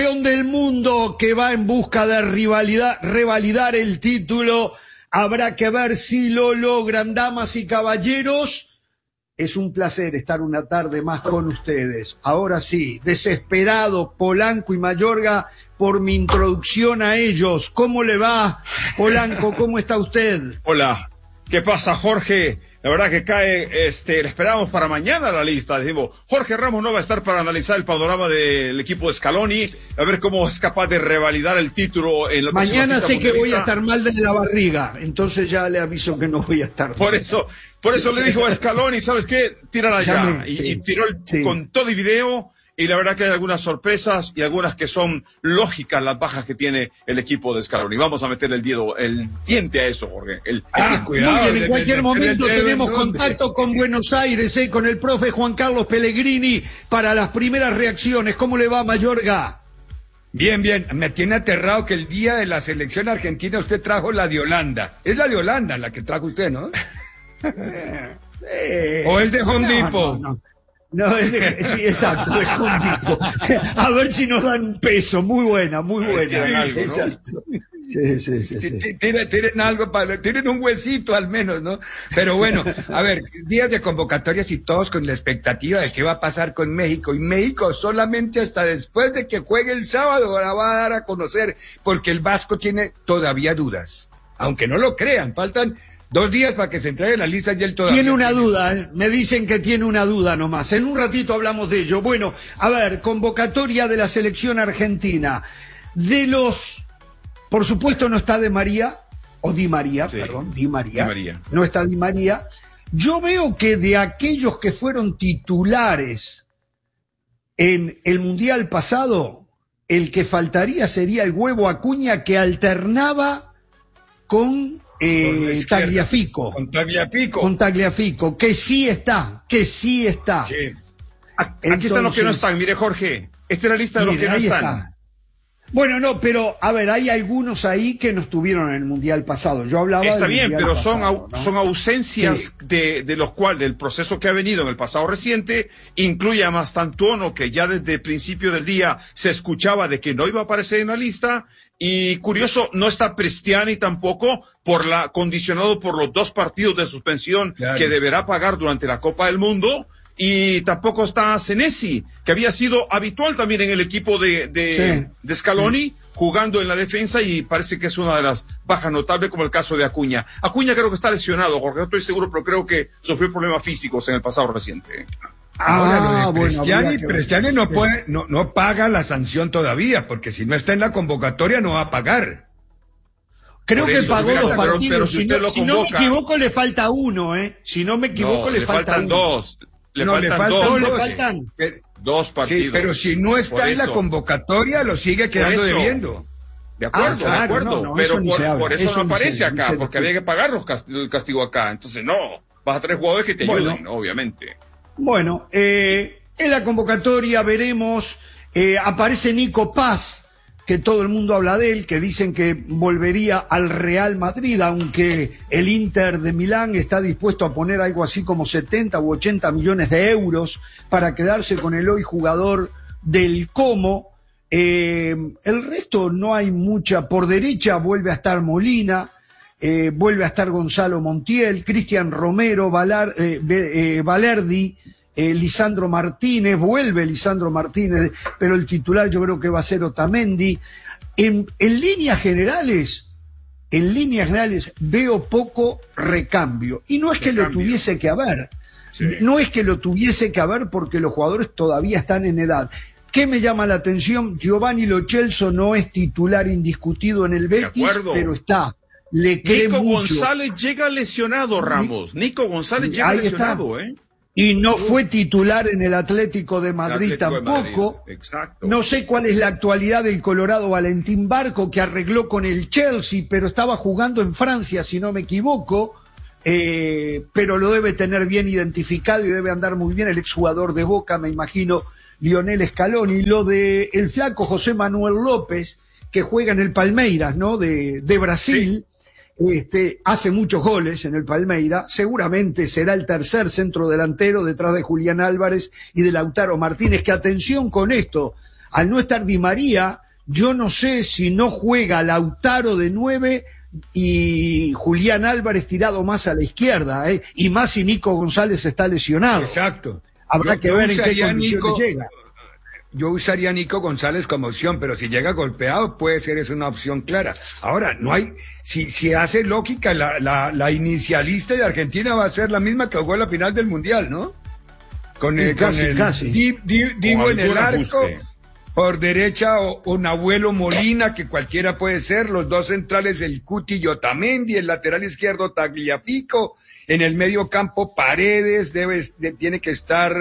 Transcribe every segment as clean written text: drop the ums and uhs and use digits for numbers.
Campeón del mundo que va en busca de revalidar el título. Habrá que ver si lo logran, damas y caballeros. Es un placer estar una tarde más con ustedes. Ahora sí, desesperado Polanco y Mayorga por mi introducción a ellos. ¿Cómo le va, Polanco? ¿Cómo está usted? Hola. ¿Qué pasa, Jorge? La verdad que cae, le esperábamos para mañana la lista. Decimos, Jorge Ramos no va a estar para analizar el panorama del equipo de Scaloni, a ver cómo es capaz de revalidar el título en la próxima mañana. Sé que voy a mundialista. estar mal de la barriga, entonces ya le aviso que no voy a estar. Por eso le dijo a Scaloni, ¿sabes qué? Tírala ya. Y tiró con todo y video. Y la verdad que hay algunas sorpresas y algunas que son lógicas las bajas que tiene el equipo de Scaloni. Vamos a meter el diente a eso, Jorge. Cuidado, muy bien, en cualquier momento tenemos contacto con Buenos Aires, con el profe Juan Carlos Pellegrini para las primeras reacciones. ¿Cómo le va, Mayorga? Bien, bien. Me tiene aterrado que el día de la selección argentina usted trajo la de Holanda. Es la de Holanda la que trajo usted, ¿no? ¿O es de Home Depot? No, sí, exacto, de Home Depot. A ver si nos dan un peso. Muy buena, muy buena. Algo, ¿no? Exacto. Sí. Tienen un huesito al menos, ¿no? Pero bueno, a ver, días de convocatorias y todos con la expectativa de qué va a pasar con México. Y México solamente hasta después de que juegue el sábado la va a dar a conocer, porque el Vasco tiene todavía dudas. Aunque no lo crean, faltan 2 días para que se entregue la lista y él todavía tiene una duda, me dicen que tiene una duda nomás. En un ratito hablamos de ello. Bueno, a ver, convocatoria de la selección argentina. Por supuesto no está Di María. No está Di María. Yo veo que de aquellos que fueron titulares en el Mundial pasado, el que faltaría sería el Huevo Acuña, que alternaba con Tagliafico. Con Tagliafico, que sí está. Sí. Aquí están los que no están. Mire, Jorge, esta es la lista de los que no están. Bueno, no, pero a ver, hay algunos ahí que no estuvieron en el Mundial pasado. Yo hablaba Está del bien, mundial pero pasado, son ausencias de los cuales, del proceso que ha venido en el pasado reciente, incluye a Mastantuono, que ya desde el principio del día se escuchaba de que no iba a aparecer en la lista, y curioso, no está Prestiani tampoco, condicionado por los 2 partidos de suspensión que deberá pagar durante la Copa del Mundo. Y tampoco está Senesi, que había sido habitual también en el equipo de Scaloni, jugando en la defensa, y parece que es una de las bajas notables, como el caso de Acuña. Acuña creo que está lesionado, Jorge, no estoy seguro, pero creo que sufrió problemas físicos en el pasado reciente. Ahora, Prestiani no paga la sanción todavía, porque si no está en la convocatoria no va a pagar. Creo que pagó 2 partidos, pero si usted lo si no me equivoco le falta uno, Si no me equivoco le faltan 2. Le faltan 2 partidos. Sí, pero si no está en la convocatoria, lo sigue quedando debiendo. De acuerdo, pero por eso no aparece acá, porque había que pagar el castigo acá. Entonces, no, vas a tener jugadores que te ayuden, obviamente. Bueno, en la convocatoria veremos, aparece Nico Paz, que todo el mundo habla de él, que dicen que volvería al Real Madrid, aunque el Inter de Milán está dispuesto a poner algo así como 70 u 80 millones de euros para quedarse con el hoy jugador del Como. El resto no hay mucha. Por derecha vuelve a estar Molina, vuelve a estar Gonzalo Montiel, Cristian Romero, Valerdi, Lisandro Martínez, vuelve Lisandro Martínez, pero el titular yo creo que va a ser Otamendi. En líneas generales veo poco recambio, y no es que lo tuviese que haber, no es que lo tuviese que haber, porque los jugadores todavía están en edad. ¿Qué me llama la atención? Giovanni Lo Celso no es titular indiscutido en el Betis, pero está. Nico González llega lesionado, Ramos. Nico González llega lesionado, Y no fue titular en el Atlético de Madrid tampoco. Exacto. No sé cuál es la actualidad del Colorado Valentín Barco, que arregló con el Chelsea, pero estaba jugando en Francia, si no me equivoco. Pero lo debe tener bien identificado y debe andar muy bien el exjugador de Boca, me imagino, Lionel Scaloni. Lo de el flaco José Manuel López, que juega en el Palmeiras, ¿no? De Brasil. Hace muchos goles en el Palmeiras, seguramente será el tercer centro delantero detrás de Julián Álvarez y de Lautaro Martínez, que atención con esto, al no estar Di María, yo no sé si no juega Lautaro de 9 y Julián Álvarez tirado más a la izquierda, y más si Nico González está lesionado. Exacto. Habrá que ver en qué condiciones llega. Yo usaría a Nico González como opción, pero si llega golpeado puede ser es una opción clara. Ahora, no hay, si hace lógica, la inicialista de Argentina va a ser la misma que jugó en la final del Mundial, ¿no? Casi. Digo en el arco, por derecha o Nahuelo Molina, que cualquiera puede ser, los dos centrales el Cuti y Otamendi, el lateral izquierdo Tagliafico, en el medio campo Paredes, tiene que estar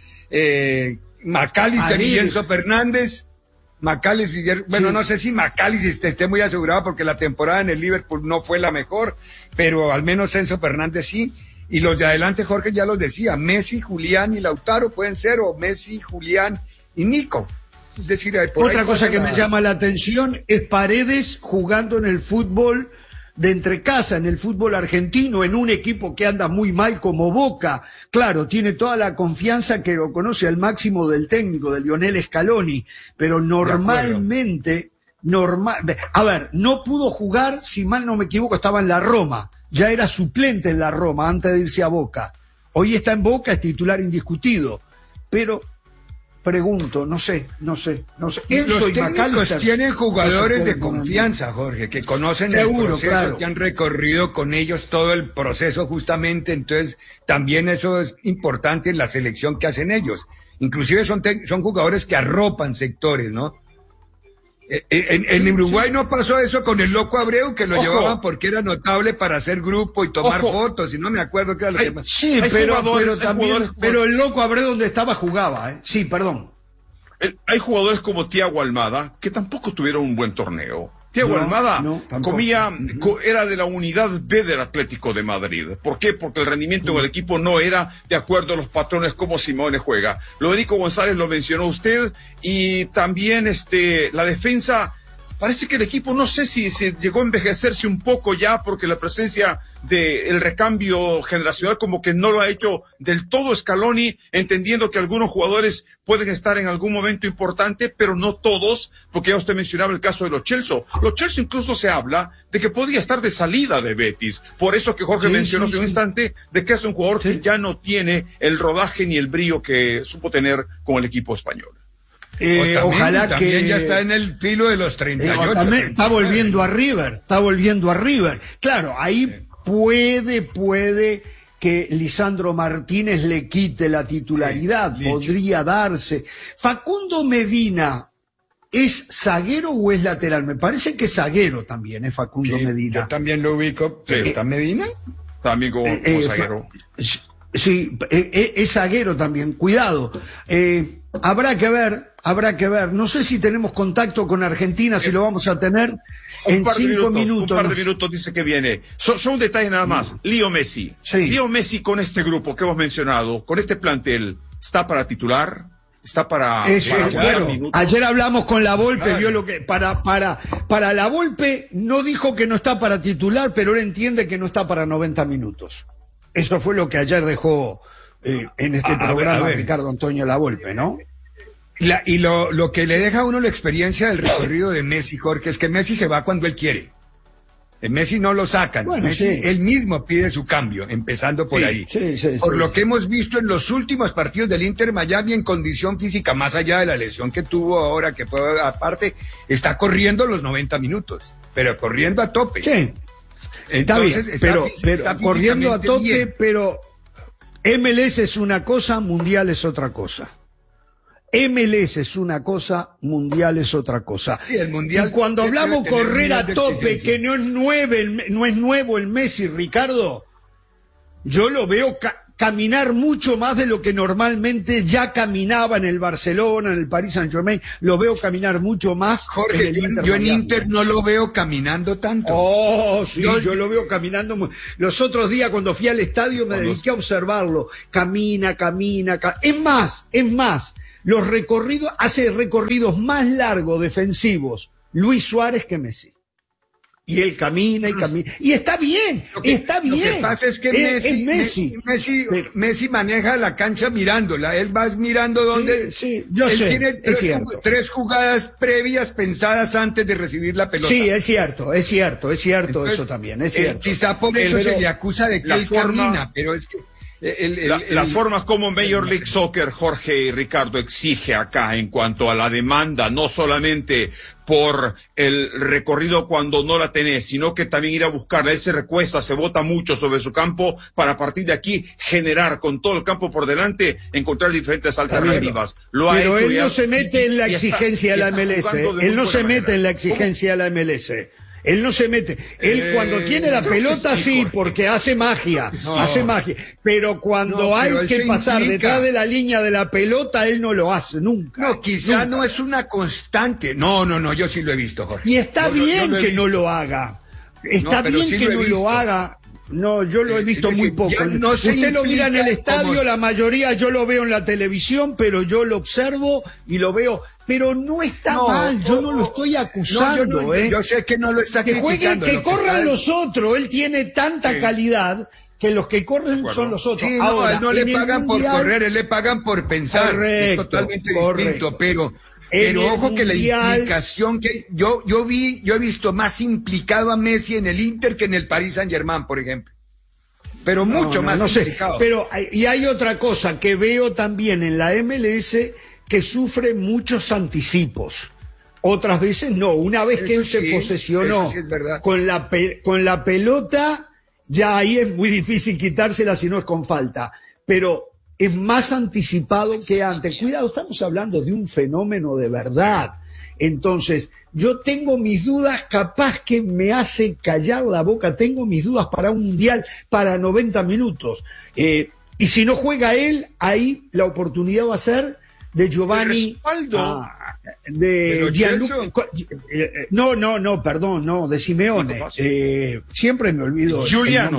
McAllister y Enzo Fernández. Bueno, no sé si McAllister esté muy asegurado porque la temporada en el Liverpool no fue la mejor, pero al menos Enzo Fernández sí. Y los de adelante, Jorge ya los decía, Messi, Julián y Lautaro pueden ser, o Messi, Julián y Nico. Es decir, otra cosa que me llama la atención es Paredes jugando en el fútbol de entrecasa, en el fútbol argentino, en un equipo que anda muy mal como Boca. Claro, tiene toda la confianza que lo conoce al máximo del técnico, de Lionel Scaloni, pero normalmente, a ver, no pudo jugar, si mal no me equivoco, estaba en la Roma, ya era suplente en la Roma antes de irse a Boca. Hoy está en Boca, es titular indiscutido, pero pregunto, no sé. Los técnicos tienen jugadores de confianza, Jorge, que conocen el proceso, que han recorrido con ellos todo el proceso justamente, entonces también eso es importante en la selección que hacen ellos. Inclusive son jugadores que arropan sectores, ¿no? En Uruguay no pasó eso con el Loco Abreu, que lo llevaban porque era notable para hacer grupo y tomar fotos, y no me acuerdo qué era lo que más. Sí, pero el Loco Abreu donde estaba jugaba, Sí, perdón. Hay jugadores como Thiago Almada que tampoco tuvieron un buen torneo. Thiago Almada era de la unidad B del Atlético de Madrid. ¿Por qué? Porque el rendimiento del equipo no era de acuerdo a los patrones como Simeone juega. Federico González lo mencionó usted, y también la defensa. Parece que el equipo, no sé si llegó a envejecerse un poco ya, porque la presencia del recambio generacional como que no lo ha hecho del todo Scaloni, entendiendo que algunos jugadores pueden estar en algún momento importante, pero no todos, porque ya usted mencionaba el caso de Lo Celso. Lo Celso incluso se habla de que podría estar de salida de Betis. Por eso que Jorge mencionó hace un instante, de que es un jugador que ya no tiene el rodaje ni el brío que supo tener con el equipo español. Ojalá también que ya está en el filo de los 38. Está volviendo a River. Claro, ahí puede que Lisandro Martínez le quite la titularidad, podría darse. Facundo Medina, ¿es zaguero o es lateral? Me parece que es zaguero también, es Facundo Medina. Yo también lo ubico, pero ¿está Medina? También como zaguero. Sí, es zaguero también, cuidado. Habrá que ver. No sé si tenemos contacto con Argentina, si lo vamos a tener en 5 minutos. Un par de minutos dice que viene. Son un detalle nada más. Leo Messi. Sí. Leo Messi con este grupo que hemos mencionado, con este plantel, ¿está para titular? ¿Está para claro. Ayer hablamos con La Volpe, vio lo que para La Volpe no dijo que no está para titular, pero él entiende que no está para 90 minutos. Eso fue lo que ayer dejó en este programa Ricardo Antonio La Volpe, ¿no? Y lo que le deja a uno la experiencia del recorrido de Messi, Jorge, es que Messi se va cuando él quiere. El Messi no lo sacan. Bueno, Messi, él mismo pide su cambio, empezando por ahí. Por lo que hemos visto en los últimos partidos del Inter Miami en condición física, más allá de la lesión que tuvo ahora, que fue aparte, está corriendo los 90 minutos, pero corriendo a tope. Sí. Entonces, está bien, pero corriendo a tope, bien. Pero MLS es una cosa, Mundial es otra cosa. MLS es una cosa, Mundial es otra cosa. Sí, el Mundial. Y cuando hablamos correr a tope, que no es nuevo el Messi, Ricardo, yo lo veo caminar mucho más de lo que normalmente ya caminaba en el Barcelona, en el Paris Saint-Germain, lo veo caminar mucho más. Jorge, yo en Inter no lo veo caminando tanto. Oh, sí, yo lo veo caminando. Los otros días cuando fui al estadio me dediqué a observarlo. Camina. Es más, hace recorridos más largos defensivos Luis Suárez que Messi. Y él camina y camina. Y está bien, está bien. Lo que pasa es que Messi maneja la cancha mirándola. Él va mirando donde... Sí, yo sé, tiene cierto. tres jugadas previas pensadas antes de recibir la pelota. Sí, es cierto. Entonces, eso también, es cierto. Quizá por eso se le acusa de que él camina, pero es que... La forma como Major League Soccer, Jorge y Ricardo, exige acá en cuanto a la demanda, no solamente por el recorrido cuando no la tenés, sino que también ir a buscarla. Él se recuesta, se bota mucho sobre su campo para a partir de aquí generar con todo el campo por delante, encontrar diferentes alternativas. Lo ha Pero hecho él no se mete en la exigencia de la MLS. Él no se mete en la exigencia de la MLS. Él no se mete. Él cuando tiene la pelota sí, porque hace magia. Pero cuando hay que pasar detrás de la línea de la pelota, él no lo hace nunca. No, quizá no es una constante. No, yo sí lo he visto, Jorge. Y está bien que no lo haga. Está bien que no lo haga. No, yo lo he visto muy poco. Usted lo mira en el estadio, la mayoría yo lo veo en la televisión, pero yo lo observo y lo veo. Pero no está mal, yo no lo estoy acusando, Yo sé que no lo está criticando. Que corran los otros, él tiene tanta calidad que los que corren son los otros. Sí, ahora, él no le pagan por correr, él le pagan por pensar. Correcto, es totalmente distinto, pero ojo que la implicación que yo he visto más implicado a Messi en el Inter que en el Paris Saint-Germain, por ejemplo. Pero mucho más implicado. Pero hay otra cosa que veo también en la MLS, que sufre muchos anticipos. Otras veces no. Una vez que él se posesionó con la pelota, ya ahí es muy difícil quitársela si no es con falta. Pero es más anticipado que antes. Cuidado, estamos hablando de un fenómeno de verdad. Entonces, yo tengo mis dudas, capaz que me hace callar la boca, tengo mis dudas para un mundial, para 90 minutos. Y si no juega él, ahí la oportunidad va a ser de Giovanni, de Gianluca, de Simeone, siempre me olvido. Juliano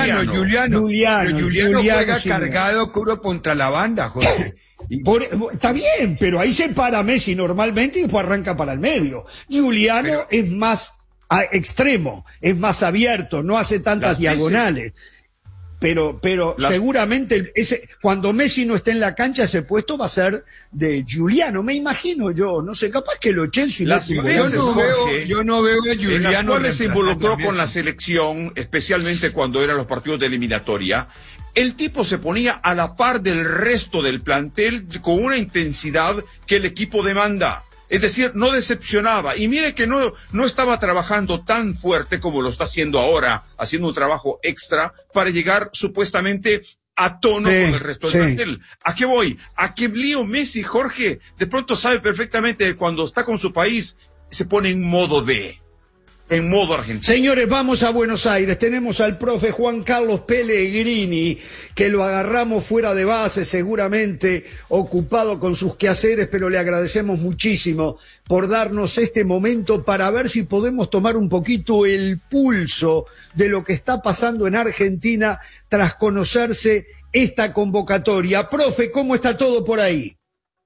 juega cargado contra la banda, Jorge. Está bien, pero ahí se para Messi normalmente y después arranca para el medio. Juliano es más extremo, es más abierto, no hace tantas diagonales. Pero seguramente cuando Messi no esté en la cancha, ese puesto va a ser de Giuliano, me imagino yo, no sé, capaz que lo Chelsea. Yo no veo a Giuliano. En las cuales se involucró con la selección, especialmente cuando eran los partidos de eliminatoria, el tipo se ponía a la par del resto del plantel con una intensidad que el equipo demanda. Es decir, no decepcionaba. Y mire que no estaba trabajando tan fuerte como lo está haciendo ahora, haciendo un trabajo extra para llegar supuestamente a tono con el resto del plantel. ¿A qué voy? A que Leo Messi, Jorge, de pronto sabe perfectamente que cuando está con su país se pone en modo argentino. Señores, vamos a Buenos Aires. Tenemos al profe Juan Carlos Pellegrini, que lo agarramos fuera de base, seguramente ocupado con sus quehaceres, pero le agradecemos muchísimo por darnos este momento para ver si podemos tomar un poquito el pulso de lo que está pasando en Argentina tras conocerse esta convocatoria. Profe, ¿cómo está todo por ahí?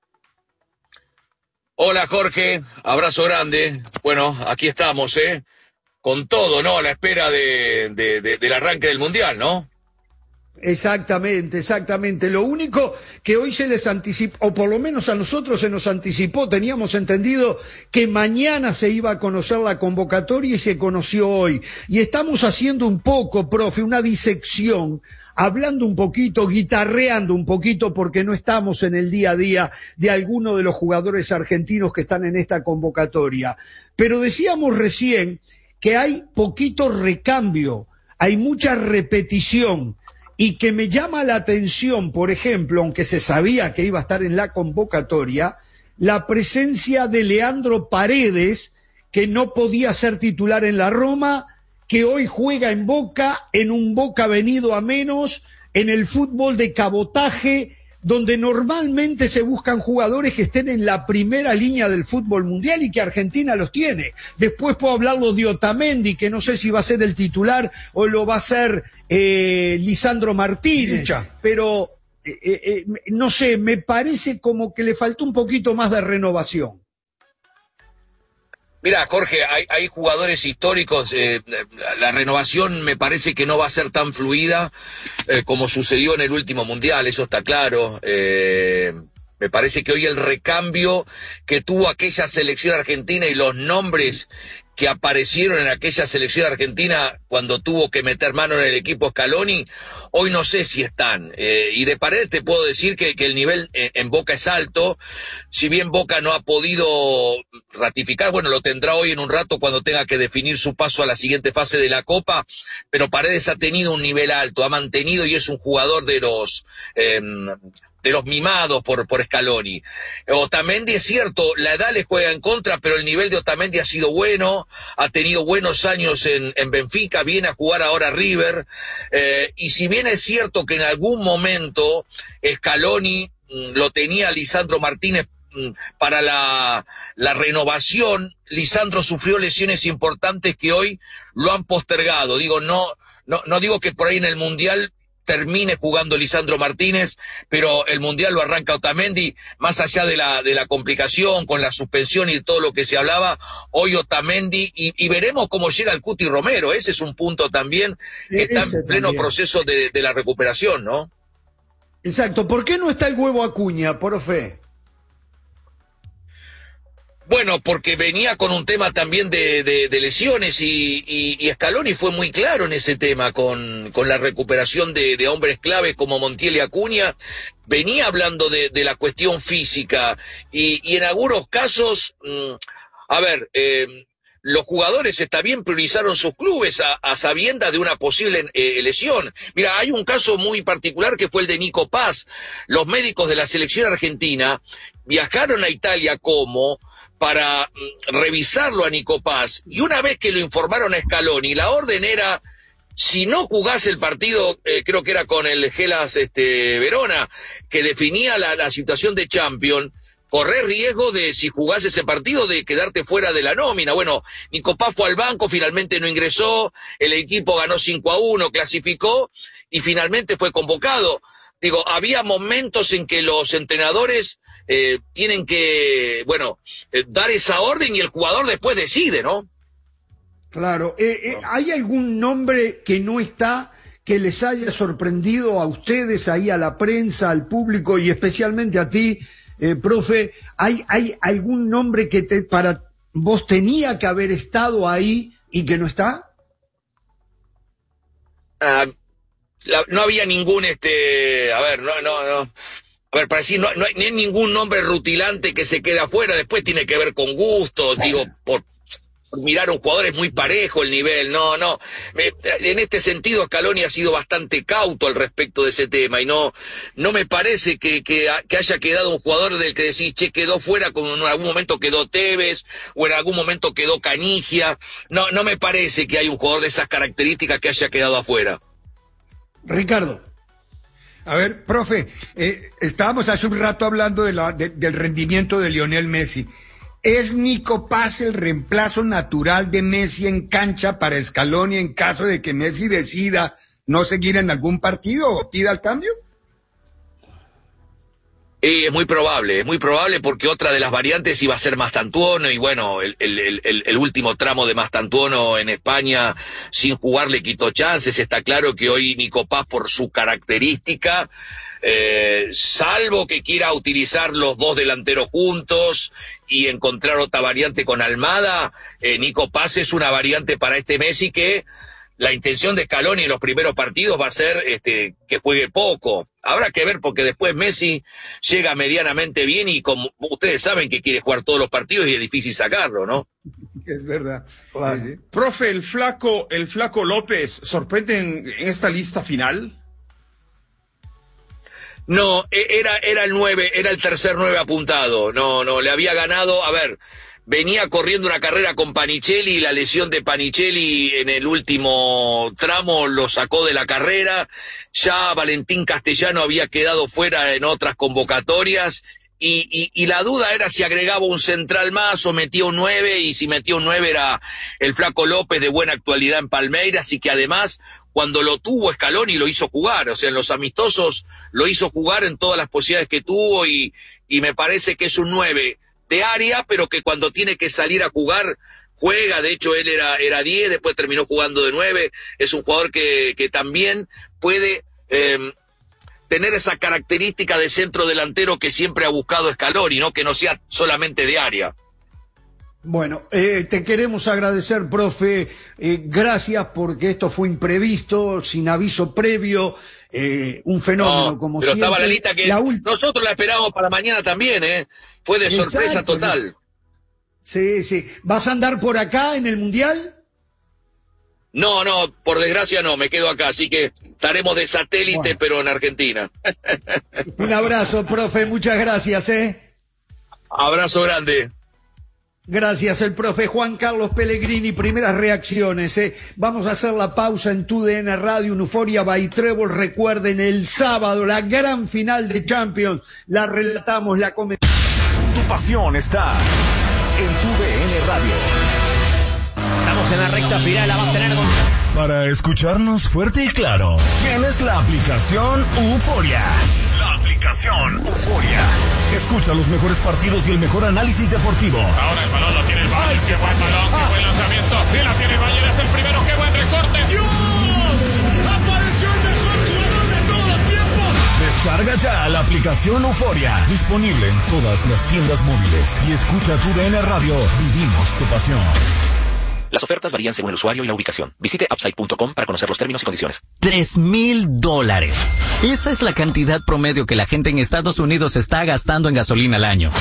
Hola Jorge, abrazo grande. Bueno, aquí estamos, con todo, ¿no? A la espera del arranque del Mundial, ¿no? Exactamente. Lo único que hoy se les anticipó, o por lo menos a nosotros se nos anticipó, teníamos entendido que mañana se iba a conocer la convocatoria y se conoció hoy. Y estamos haciendo un poco, profe, una disección, hablando un poquito, guitarreando un poquito, porque no estamos en el día a día de alguno de los jugadores argentinos que están en esta convocatoria. Pero decíamos recién que hay poquito recambio, hay mucha repetición, y que me llama la atención, por ejemplo, aunque se sabía que iba a estar en la convocatoria, la presencia de Leandro Paredes, que no podía ser titular en la Roma, que hoy juega en Boca, en un Boca venido a menos, en el fútbol de cabotaje, donde normalmente se buscan jugadores que estén en la primera línea del fútbol mundial y que Argentina los tiene. Después puedo hablarlo de Otamendi, que no sé si va a ser el titular o lo va a ser Lisandro Martínez, pero no sé, me parece como que le faltó un poquito más de renovación. Mira, Jorge, hay jugadores históricos, la renovación me parece que no va a ser tan fluida como sucedió en el último Mundial, eso está claro. Me parece que hoy el recambio que tuvo aquella selección argentina y los nombres que aparecieron en aquella selección argentina cuando tuvo que meter mano en el equipo Scaloni, hoy no sé si están. Y de Paredes te puedo decir que el nivel en Boca es alto, si bien Boca no ha podido ratificar, bueno, lo tendrá hoy en un rato cuando tenga que definir su paso a la siguiente fase de la Copa, pero Paredes ha tenido un nivel alto, ha mantenido y es un jugador de los mimados por Scaloni. Otamendi es cierto, la edad le juega en contra, pero el nivel de Otamendi ha sido bueno, ha tenido buenos años en Benfica, viene a jugar ahora a River, y si bien es cierto que en algún momento Scaloni lo tenía a Lisandro Martínez para la renovación, Lisandro sufrió lesiones importantes que hoy lo han postergado. Digo, no digo que por ahí en el Mundial termine jugando Lisandro Martínez, pero el Mundial lo arranca Otamendi, más allá de la complicación con la suspensión y todo lo que se hablaba, hoy Otamendi, y veremos cómo llega el Cuti Romero, ese es un punto también, que está en pleno proceso de la recuperación, ¿no? Exacto, ¿por qué no está el Huevo Acuña, profe? Bueno, porque venía con un tema también de lesiones y Scaloni fue muy claro en ese tema con la recuperación de hombres claves como Montiel y Acuña. Venía hablando de la cuestión física y en algunos casos, los jugadores, está bien, priorizaron sus clubes a sabiendas de una posible lesión. Mira, hay un caso muy particular que fue el de Nico Paz. Los médicos de la selección argentina viajaron a Italia para revisarlo a Nico Paz, y una vez que lo informaron a Scaloni, la orden era, si no jugás el partido, creo que era con el Hellas Verona, que definía la situación de Champions, correr riesgo de, si jugás ese partido, de quedarte fuera de la nómina. Bueno, Nico Paz fue al banco, finalmente no ingresó, el equipo ganó 5-1, clasificó, y finalmente fue convocado. Digo, había momentos en que los entrenadores tienen que, dar esa orden y el jugador después decide, ¿no? Claro. ¿Hay algún nombre que no está, que les haya sorprendido a ustedes, ahí a la prensa, al público y especialmente a ti, profe? ¿Hay algún nombre que para vos tenía que haber estado ahí y que no está? No había ningún, para decir, no hay ningún nombre rutilante que se quede afuera, después tiene que ver con gustos, digo, por mirar a un jugador es muy parejo el nivel, en este sentido Scaloni ha sido bastante cauto al respecto de ese tema, y no me parece que haya quedado un jugador del que decís, quedó fuera, como en algún momento quedó Tevez, o en algún momento quedó Canigia, no me parece que hay un jugador de esas características que haya quedado afuera. Ricardo. A ver, profe, estábamos hace un rato hablando del rendimiento de Lionel Messi. ¿Es Nico Paz el reemplazo natural de Messi en cancha para Scaloni en caso de que Messi decida no seguir en algún partido o pida el cambio? Es muy probable porque otra de las variantes iba a ser Mastantuono, y bueno, el último tramo de Mastantuono en España sin jugar le quitó chances. Está claro que hoy Nico Paz, por su característica, salvo que quiera utilizar los dos delanteros juntos y encontrar otra variante con Almada, Nico Paz es una variante para este Messi que la intención de Scaloni en los primeros partidos va a ser que juegue poco. Habrá que ver, porque después Messi llega medianamente bien y como ustedes saben que quiere jugar todos los partidos y es difícil sacarlo, ¿no? Es verdad. Claro. Sí. Profe, el flaco López, ¿sorprende en esta lista final? No, era el 9, era el tercer 9 apuntado. No, le había ganado, venía corriendo una carrera con Panichelli y la lesión de Panichelli en el último tramo lo sacó de la carrera. Ya Valentín Castellano había quedado fuera en otras convocatorias y la duda era si agregaba un central más o metía un 9, y si metía un 9 era el flaco López, de buena actualidad en Palmeiras, y que además cuando lo tuvo Scaloni lo hizo jugar, o sea, en los amistosos lo hizo jugar en todas las posibilidades que tuvo, y me parece que es un 9 de área, pero que cuando tiene que salir a jugar, juega. De hecho, él era 10, después terminó jugando de 9. Es un jugador que también puede tener esa característica de centro delantero que siempre ha buscado Scaloni, ¿no? Que no sea solamente de área. Bueno, te queremos agradecer, profe, gracias, porque esto fue imprevisto, sin aviso previo, un fenómeno, como pero siempre. Estaba la lista que nosotros la esperábamos para mañana también, fue de sorpresa total. Sí. ¿Vas a andar por acá en el Mundial? No, por desgracia no, me quedo acá, así que estaremos de satélite, pero en Argentina. Un abrazo, profe, muchas gracias, Abrazo grande. Gracias, el profe Juan Carlos Pellegrini. Primeras reacciones, Vamos a hacer la pausa en TUDN Radio, un Euphoria by Trébol. Recuerden, el sábado, la gran final de Champions. La relatamos, la comentamos. Tu pasión está en TUDN Radio. Estamos en la recta final, la va a tener con... Para escucharnos fuerte y claro, tienes la aplicación Euphoria. La aplicación Euphoria. Escucha los mejores partidos y el mejor análisis deportivo. Ahora el balón lo tiene el Bayern. Qué buen balón, qué buen lanzamiento. Y la tiene el Bayern, es el primero. Qué buen recorte. ¡Dios! ¡Apareció el mejor jugador de todos los tiempos! Descarga ya la aplicación Euphoria. Disponible en todas las tiendas móviles. Y escucha TUDN Radio. Vivimos tu pasión. Las ofertas varían según el usuario y la ubicación. Visite upside.com para conocer los términos y condiciones. $3,000. Esa es la cantidad promedio que la gente en Estados Unidos está gastando en gasolina al año.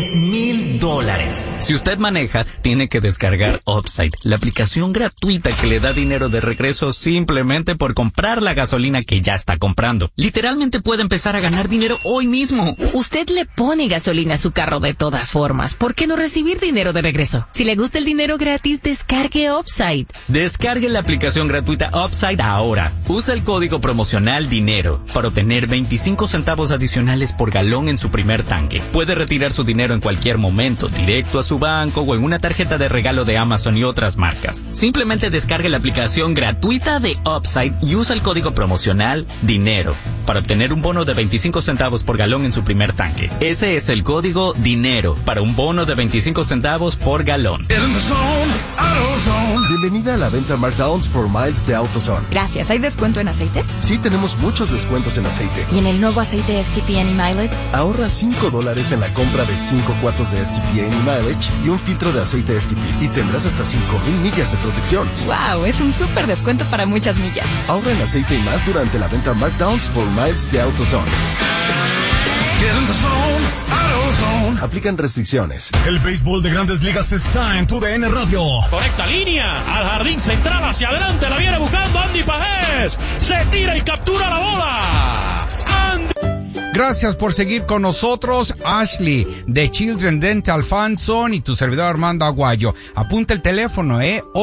$3,000. Si usted maneja, tiene que descargar Upside, la aplicación gratuita que le da dinero de regreso simplemente por comprar la gasolina que ya está comprando. Literalmente puede empezar a ganar dinero hoy mismo. Usted le pone gasolina a su carro de todas formas. ¿Por qué no recibir dinero de regreso? Si le gusta el dinero gratis, descargue Upside. Descargue la aplicación gratuita Upside ahora. Usa el código promocional DINERO para obtener 25 centavos adicionales por galón en su primer tanque. Puede retirar su dinero en cualquier momento, directo a su banco o en una tarjeta de regalo de Amazon y otras marcas. Simplemente descargue la aplicación gratuita de Upside y usa el código promocional DINERO para obtener un bono de 25 centavos por galón en su primer tanque. Ese es el código DINERO para un bono de 25 centavos por galón. Bienvenida a la venta Markdowns for Miles de AutoZone. Gracias. ¿Hay descuento en aceites? Sí, tenemos muchos descuentos en aceite. ¿Y en el nuevo aceite STP Any Mileage? Ahorra $5 en la compra de 5 cuartos de STP Any Mileage y un filtro de aceite STP. Y tendrás hasta 5,000 millas de protección. ¡Wow! Es un súper descuento para muchas millas. Ahorra en aceite y más durante la venta Markdowns for Miles de AutoZone. Aplican restricciones. El béisbol de Grandes Ligas está en TUDN Radio. Conecta línea al jardín central, hacia adelante, la viene buscando Andy Pajés. Se tira y captura la bola. Gracias por seguir con nosotros, Ashley, de Children Dental Fan Zone y tu servidor Armando Aguayo. Apunta el teléfono,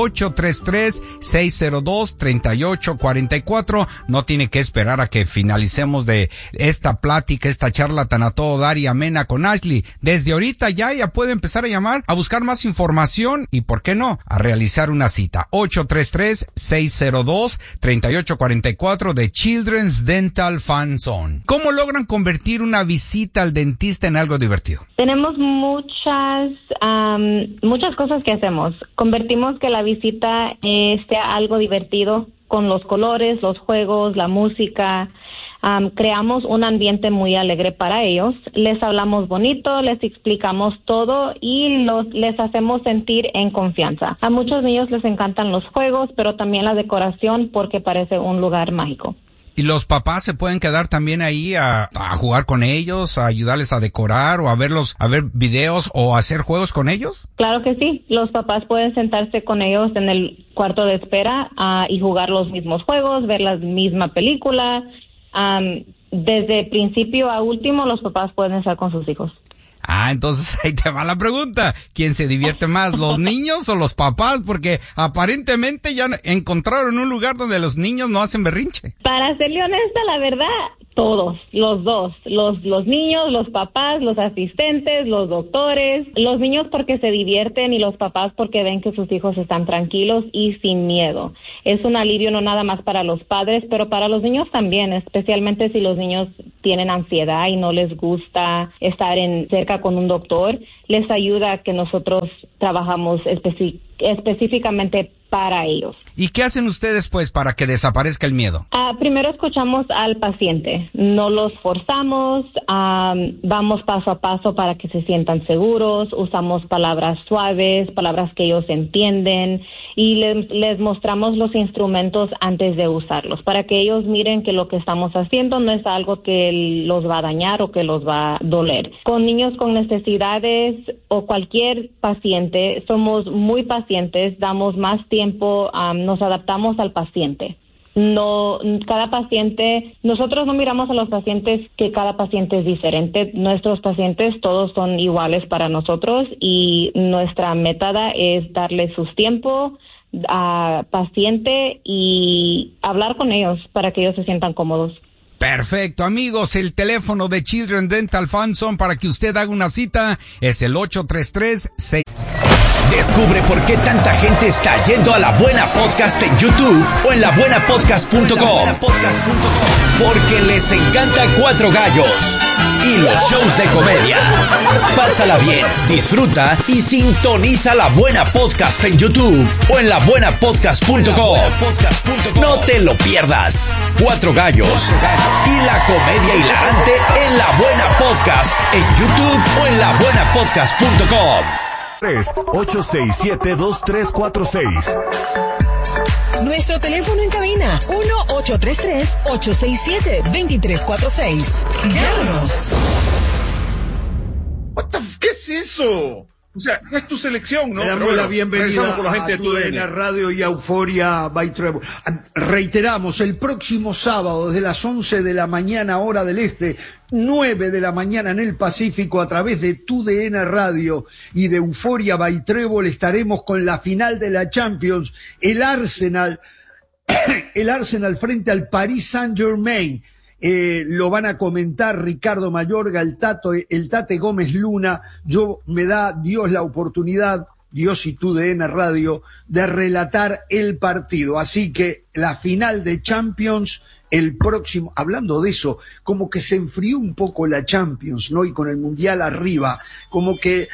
833-602-3844. No tiene que esperar a que finalicemos de esta plática, esta charla tan a todo dar y amena con Ashley. Desde ahorita ya puede empezar a llamar, a buscar más información y, ¿por qué no?, a realizar una cita. 833-602-3844 de Children's Dental Fan Zone. ¿Cómo logran convertir una visita al dentista en algo divertido? Tenemos muchas cosas que hacemos. Convertimos que la visita sea algo divertido con los colores, los juegos, la música. Creamos un ambiente muy alegre para ellos. Les hablamos bonito, les explicamos todo y les hacemos sentir en confianza. A muchos niños les encantan los juegos, pero también la decoración porque parece un lugar mágico. ¿Y los papás se pueden quedar también ahí a jugar con ellos, a ayudarles a decorar o a ver videos o hacer juegos con ellos? Claro que sí. Los papás pueden sentarse con ellos en el cuarto de espera y jugar los mismos juegos, ver la misma película. Desde principio a último, los papás pueden estar con sus hijos. Entonces ahí te va la pregunta. ¿Quién se divierte más, los niños o los papás? Porque aparentemente ya encontraron un lugar donde los niños no hacen berrinche. Para serle honesta, la verdad, todos, los dos, los niños, los papás, los asistentes, los doctores, los niños porque se divierten y los papás porque ven que sus hijos están tranquilos y sin miedo. Es un alivio no nada más para los padres, pero para los niños también, especialmente si los niños tienen ansiedad y no les gusta estar cerca con un doctor. les ayuda a que nosotros trabajamos específicamente para ellos. ¿Y qué hacen ustedes, pues, para que desaparezca el miedo? Primero escuchamos al paciente, no los forzamos, vamos paso a paso para que se sientan seguros, usamos palabras suaves, palabras que ellos entienden, y les mostramos los instrumentos antes de usarlos, para que ellos miren que lo que estamos haciendo no es algo que los va a dañar o que los va a doler. Con niños con necesidades o cualquier paciente, somos muy pacientes, damos más tiempo, nos adaptamos al paciente. No, cada paciente, nosotros no miramos a los pacientes que cada paciente es diferente. Nuestros pacientes todos son iguales para nosotros y nuestra método es darle su tiempo a paciente y hablar con ellos para que ellos se sientan cómodos. Perfecto, amigos, el teléfono de Children Dental Funson para que usted haga una cita es el 833-6. Descubre por qué tanta gente está yendo a La Buena Podcast en YouTube o en labuenapodcast.com. Porque les encanta Cuatro Gallos y los shows de comedia. Pásala bien, disfruta y sintoniza La Buena Podcast en YouTube o en labuenapodcast.com. No te lo pierdas. Cuatro Gallos y la comedia hilarante en La Buena Podcast en YouTube o en labuenapodcast.com. 867-2346. Nuestro teléfono en cabina, 1-833-867-2346. Llámanos. ¿Qué es eso? O sea, es tu selección, ¿no? Le damos la bienvenida con la gente a de TUDN Radio y a Euforia by Trevor. Reiteramos, el próximo sábado desde las 11 de la mañana, hora del este, 9 de la mañana en el Pacífico, a través de TUDN Radio y de Euforia by Trevor, estaremos con la final de la Champions, el Arsenal frente al Paris Saint-Germain. Lo van a comentar Ricardo Mayorga, el Tate Gómez Luna. Me da Dios la oportunidad, Dios y TUDN Radio, de relatar el partido. Así que la final de Champions, el próximo, hablando de eso, como que se enfrió un poco la Champions, ¿no? Y con el Mundial arriba, como que...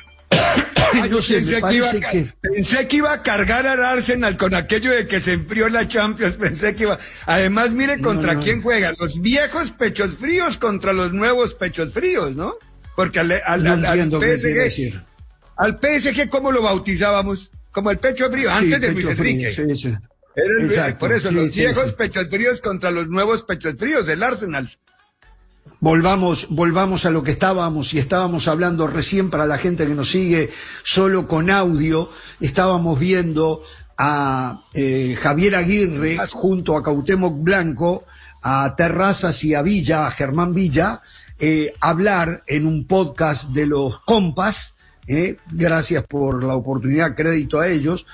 No sé, pensé que iba a cargar al Arsenal con aquello de que se enfrió la Champions, pensé que iba. Además, mire contra quién juega, los viejos pechos fríos contra los nuevos pechos fríos, ¿no? Porque al PSG, ¿cómo lo bautizábamos? Como el pecho frío, antes de Luis Enrique. Exacto, por eso, los viejos pechos fríos contra los nuevos pechos fríos, el Arsenal. Volvamos a lo que estábamos hablando recién para la gente que nos sigue solo con audio. Estábamos viendo a Javier Aguirre junto a Cuauhtémoc Blanco, a Terrazas y a Germán Villa, hablar en un podcast de los compas, gracias por la oportunidad, crédito a ellos,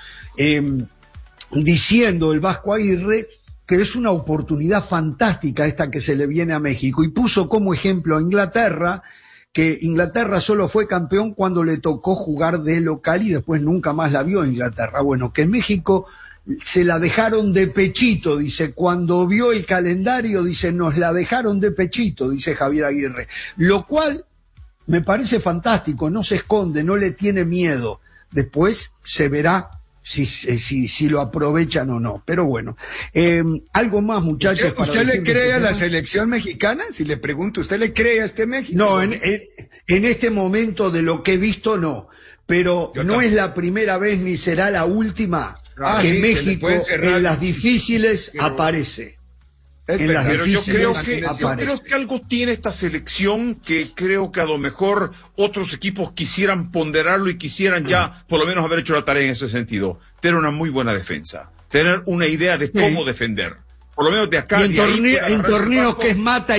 diciendo el Vasco Aguirre que es una oportunidad fantástica esta que se le viene a México, y puso como ejemplo a Inglaterra, que Inglaterra solo fue campeón cuando le tocó jugar de local y después nunca más la vio Inglaterra. Bueno, que en México se la dejaron de pechito, dice, cuando vio el calendario, dice, nos la dejaron de pechito, dice Javier Aguirre, lo cual me parece fantástico, no se esconde, no le tiene miedo, después se verá si lo aprovechan o no, pero bueno, algo más, muchachos. ¿Usted le cree a la selección mexicana? Si le pregunto, ¿usted le cree a este México? No, en este momento de lo que he visto no, pero no es la primera vez ni será la última que México en las difíciles aparece. Pero yo creo que algo tiene esta selección que creo que a lo mejor otros equipos quisieran ponderarlo y quisieran ya por lo menos haber hecho la tarea en ese sentido. Tener una muy buena defensa, tener una idea de cómo defender. Por lo menos de acá. Y en torneos que es mata,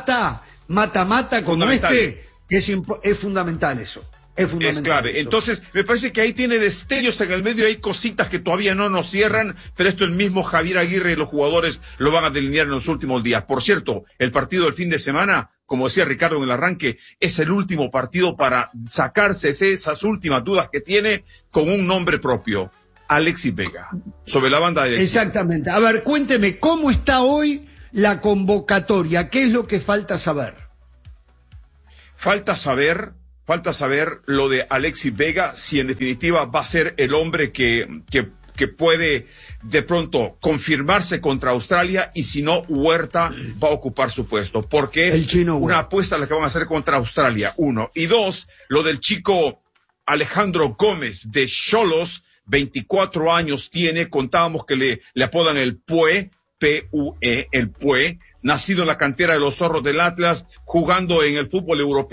como este, es fundamental eso. Es clave. Eso. Entonces, me parece que ahí tiene destellos en el medio, hay cositas que todavía no nos cierran, pero esto el mismo Javier Aguirre y los jugadores lo van a delinear en los últimos días. Por cierto, el partido del fin de semana, como decía Ricardo en el arranque, es el último partido para sacarse esas últimas dudas que tiene con un nombre propio, Alexis Vega, sobre la banda de... Exactamente. A ver, cuénteme, ¿cómo está hoy la convocatoria? ¿Qué es lo que falta saber? Falta saber falta saber lo de Alexis Vega, si en definitiva va a ser el hombre que puede de pronto confirmarse contra Australia, y si no, Huerta va a ocupar su puesto, porque es una apuesta la que van a hacer contra Australia, 1. Y 2, lo del chico Alejandro Gómez de Xolos, 24 años tiene, contábamos que le apodan el Pue, P-U-E, el Pue, nacido en la cantera de los Zorros del Atlas, jugando en el fútbol europeo.